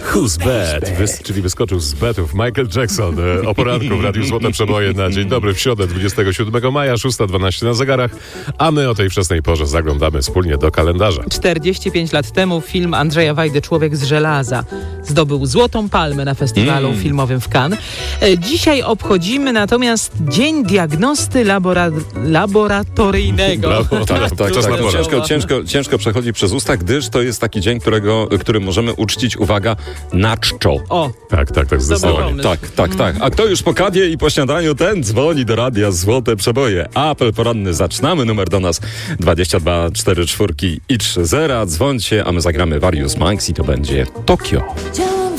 Who's Bad? Czyli wyskoczył z betów Michael Jackson o poranku w Radiu Złote Przeboje na dzień dobry w środę 27 maja, 6:12 na zegarach, a my o tej wczesnej porze zaglądamy wspólnie do kalendarza. 45 lat temu film Andrzeja Wajdy Człowiek z żelaza zdobył Złotą Palmę na festiwalu filmowym w Cannes. Dzisiaj obchodzimy natomiast Dzień Diagnosty Laboratoryjnego. Brawo, tak. Ciężko przechodzi przez usta, gdyż to jest taki dzień, który możemy uczcić, uwaga, na czczo. O, Tak, zdecydowanie. Tak. A kto już po kawie i po śniadaniu, ten dzwoni do radia Złote Przeboje. Apel poranny zaczynamy, numer do nas 22 44 i 30. Dzwońcie, a my zagramy Various Minds i to będzie Tokio.